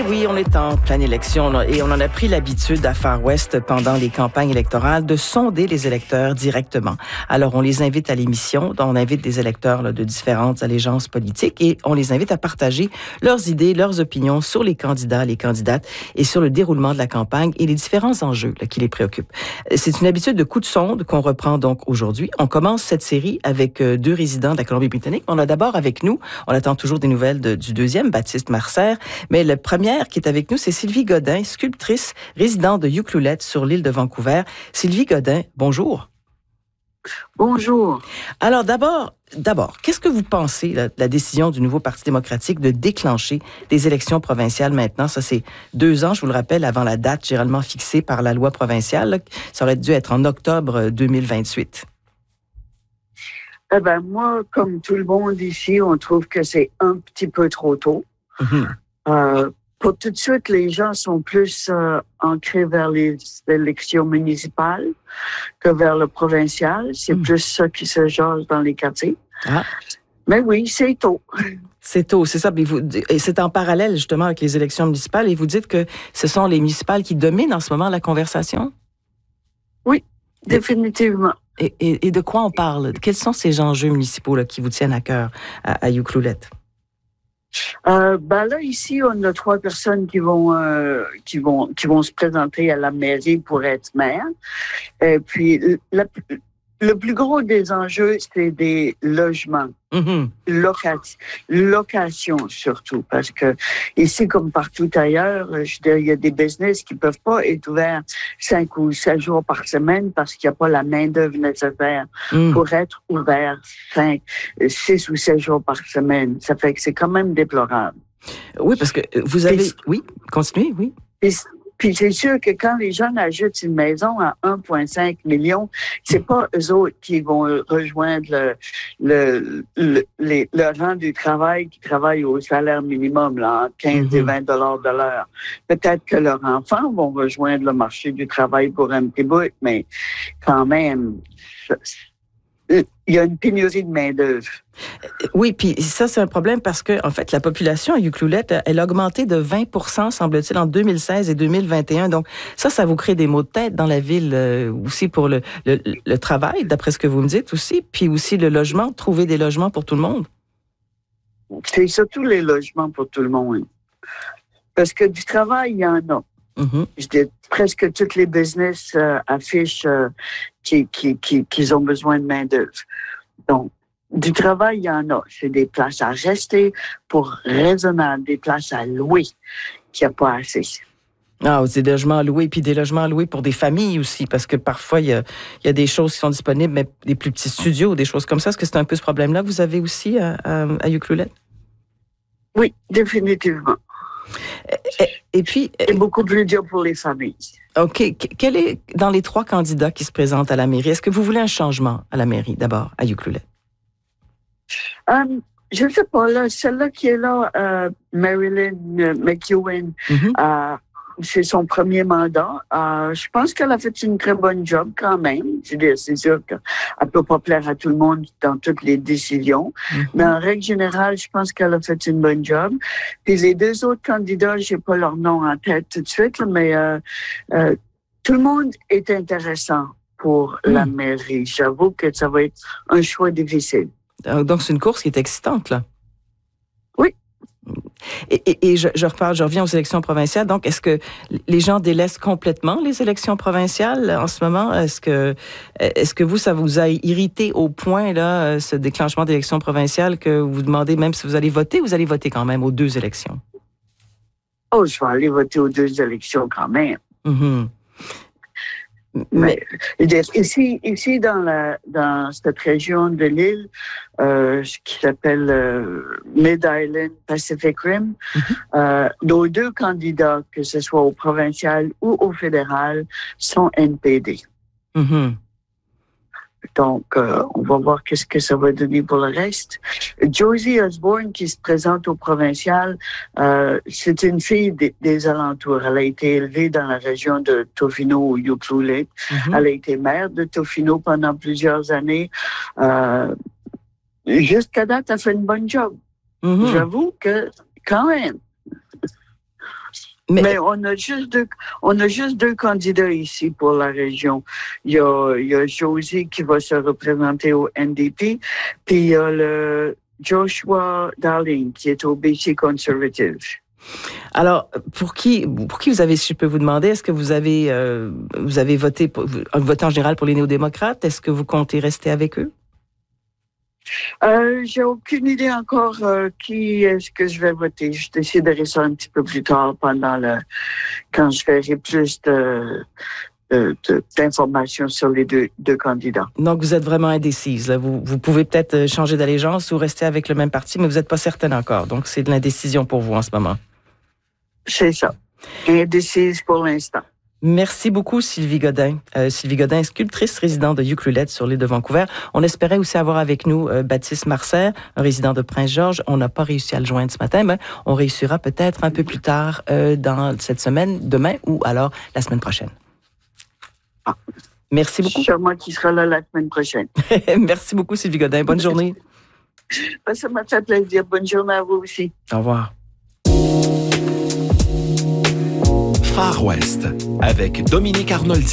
Et oui, on est en pleine élection là, et on en a pris l'habitude à Far West pendant les campagnes électorales de sonder les électeurs directement. Alors, on les invite à l'émission, on invite des électeurs là, de différentes allégeances politiques et on les invite à partager leurs idées, leurs opinions sur les candidats, les candidates et sur le déroulement de la campagne et les différents enjeux là, qui les préoccupent. C'est une habitude de coup de sonde qu'on reprend donc aujourd'hui. On commence cette série avec deux résidents de la Colombie-Britannique. On a d'abord avec nous, on attend toujours des nouvelles du deuxième, Baptiste Marcer, mais la première qui est avec nous, c'est Sylvie Godin, sculptrice, résidente de Ucluelet sur l'île de Vancouver. Sylvie Godin, bonjour. Bonjour. Alors d'abord, qu'est-ce que vous pensez de la décision du nouveau Parti démocratique de déclencher des élections provinciales maintenant? Ça, c'est 2 ans, je vous le rappelle, avant la date généralement fixée par la loi provinciale. Là, ça aurait dû être en octobre 2028. Eh bien, moi, comme tout le monde ici, on trouve que c'est un petit peu trop tôt. Mm-hmm. Pour tout de suite, les gens sont plus ancrés vers les élections municipales que vers le provincial. C'est plus ça qui se jase dans les quartiers. Ah. Mais oui, c'est tôt. C'est tôt, c'est ça. Et c'est en parallèle, justement, avec les élections municipales. Et vous dites que ce sont les municipales qui dominent en ce moment la conversation? Oui, définitivement. Et de quoi on parle? Quels sont ces enjeux municipaux là, qui vous tiennent à cœur à Ucluelet? Ben là, ici, on a 3 personnes qui vont se présenter à la mairie pour être maire. Et puis, le plus gros des enjeux, c'est des logements. Mm-hmm. Location surtout, parce que ici, comme partout ailleurs, je veux dire, il y a des business qui peuvent pas être ouverts 5 ou 7 jours par semaine parce qu'il n'y a pas la main-d'œuvre nécessaire pour être ouvert 6 ou 7 jours par semaine. Ça fait que c'est quand même déplorable. Oui, parce que vous avez... Oui, continuez, oui. Puis c'est sûr que quand les gens achètent une maison à 1,5 million, c'est pas eux autres qui vont rejoindre le rang du travail qui travaille au salaire minimum, là, entre 15 et 20 $ de l'heure. Peut-être que leurs enfants vont rejoindre le marché du travail pour un petit bout, mais quand même, il y a une pénurie de main-d'œuvre. Oui, puis ça, c'est un problème parce que, en fait, la population à Ucluelet, elle a augmenté de 20 %, semble-t-il, en 2016 et 2021. Donc, ça vous crée des maux de tête dans la ville aussi pour le travail, d'après ce que vous me dites aussi, puis aussi le logement, trouver des logements pour tout le monde. C'est surtout les logements pour tout le monde. Parce que du travail, il y en a. Mm-hmm. Je dis, presque tous les business affichent qu'ils ont besoin de main-d'œuvre. Donc, du travail, il y en a. C'est des places à rester pour raisonnable, des places à louer qu'il n'y a pas assez. Ah, c'est des logements loués, puis des logements loués pour des familles aussi, parce que parfois, il y a des choses qui sont disponibles, mais des plus petits studios, des choses comme ça. Est-ce que c'est un peu ce problème-là que vous avez aussi à Ucluelet? Oui, définitivement. Et puis... C'est beaucoup plus dur pour les familles. OK. Quel est, dans les 3 candidats qui se présentent à la mairie, est-ce que vous voulez un changement à la mairie, d'abord, à Ucluelet? Je ne sais pas, là, celle-là qui est là, Marilyn McEwen, c'est son premier mandat. Je pense qu'elle a fait une très bonne job quand même. C'est sûr qu'elle ne peut pas plaire à tout le monde dans toutes les décisions. Mais en règle générale, je pense qu'elle a fait une bonne job. Puis les 2 autres candidats, je n'ai pas leur nom en tête tout de suite, mais tout le monde est intéressant pour la mairie. J'avoue que ça va être un choix difficile. Donc, c'est une course qui est excitante, là. Oui. Et je reviens aux élections provinciales. Donc, est-ce que les gens délaissent complètement les élections provinciales en ce moment? Est-ce que vous, ça vous a irrité au point, là, ce déclenchement d'élections provinciales, que vous vous demandez même si vous allez voter quand même aux 2 élections? Oh, je vais aller voter aux 2 élections quand même. Mm-hmm. Mais ici dans cette région de l'île, ce qui s'appelle Mid-Island Pacific Rim, nos 2 candidats, que ce soit au provincial ou au fédéral, sont NPD. Mm-hmm. Donc, on va voir qu'est-ce que ça va donner pour le reste. Josie Osborne, qui se présente au provincial, c'est une fille des alentours. Elle a été élevée dans la région de Tofino ou Ucluelet. Mm-hmm. Elle a été maire de Tofino pendant plusieurs années. Jusqu'à date, elle fait une bonne job. Mm-hmm. J'avoue que, quand même, Mais on a juste deux candidats ici pour la région. Il y a Josie qui va se représenter au NDP, puis il y a le Joshua Darling qui est au BC Conservative. Alors, pour qui vous avez, si je peux vous demander, est-ce que vous avez voté en général pour les néo-démocrates? Est-ce que vous comptez rester avec eux? J'ai aucune idée encore qui est-ce que je vais voter. Je déciderai ça un petit peu plus tard quand je verrai plus d'informations sur les deux candidats. Donc, vous êtes vraiment indécise. Là. Vous pouvez peut-être changer d'allégeance ou rester avec le même parti, mais vous n'êtes pas certaine encore. Donc, c'est de l'indécision pour vous en ce moment. C'est ça. Indécise pour l'instant. Merci beaucoup, Sylvie Godin. Sylvie Godin, sculptrice résidente de Ucluelet sur l'île de Vancouver. On espérait aussi avoir avec nous Baptiste Marcer, un résident de Prince-Georges. On n'a pas réussi à le joindre ce matin, mais on réussira peut-être un peu plus tard dans cette semaine, demain ou alors la semaine prochaine. Ah. Merci beaucoup. C'est moi qui sera là la semaine prochaine. Merci beaucoup, Sylvie Godin. Bonne journée. Ça m'a fait plaisir. Bonne journée à vous aussi. Au revoir. Far West avec Dominique Arnoldi.